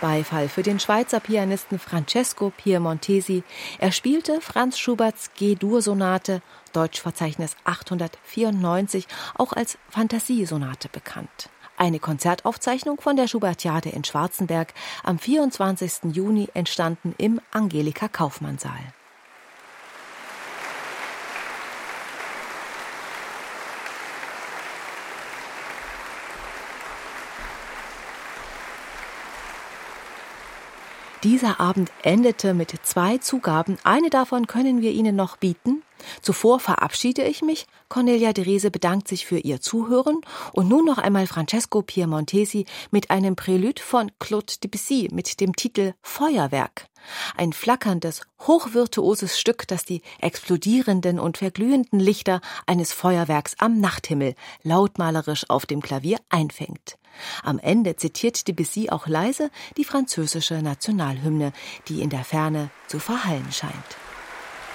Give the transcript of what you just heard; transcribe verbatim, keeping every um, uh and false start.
Beifall für den Schweizer Pianisten Francesco Piemontesi. Er spielte Franz Schuberts G-Dur-Sonate, Deutschverzeichnis achthundertvierundneunzig, auch als Phantasiesonate bekannt. Eine Konzertaufzeichnung von der Schubertiade in Schwarzenberg, am vierundzwanzigsten Juni entstanden im Angelika-Kaufmann-Saal. Dieser Abend endete mit zwei Zugaben. Eine davon können wir Ihnen noch bieten. Zuvor verabschiede ich mich. Cornelia Drese bedankt sich für Ihr Zuhören. Und nun noch einmal Francesco Piemontesi mit einem Prälude von Claude Debussy mit dem Titel Feuerwerk. Ein flackerndes, hochvirtuoses Stück, das die explodierenden und verglühenden Lichter eines Feuerwerks am Nachthimmel lautmalerisch auf dem Klavier einfängt. Am Ende zitiert Debussy auch leise die französische Nationalhymne, die in der Ferne zu verhallen scheint.